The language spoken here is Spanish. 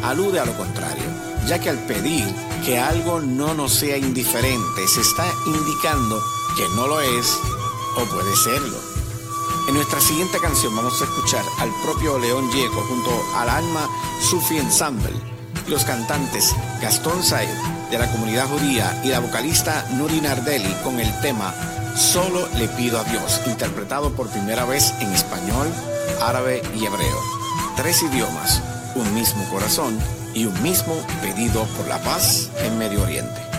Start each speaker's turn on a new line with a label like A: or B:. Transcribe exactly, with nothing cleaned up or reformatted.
A: alude a lo contrario, ya que al pedir que algo no nos sea indiferente, se está indicando que no lo es o puede serlo. En nuestra siguiente canción vamos a escuchar al propio León Gieco junto al Alma Sufi Ensemble, los cantantes Gastón Said de la comunidad judía y la vocalista Nuri Nardelli con el tema Solo le pido a Dios, interpretado por primera vez en español, árabe y hebreo. Tres idiomas, un mismo corazón y un mismo pedido por la paz en Medio Oriente.